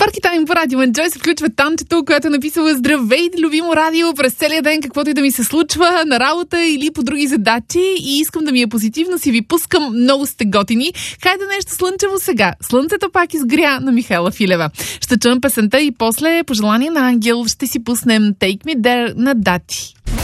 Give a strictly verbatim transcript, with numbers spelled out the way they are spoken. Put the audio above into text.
Парти Тайм по радио Enjoy се включва Танчето, която е написала: здравейте, любимо радио, през целия ден каквото и да ми се случва на работа или по други задачи и искам да ми е позитивно, си ви пускам, много сте готини. Хайде нещо слънчево сега. Слънцето пак изгря на Михаела Филева. Ще чуем песента и после, по желание на Ангел, ще си пуснем Take Me There на Дати.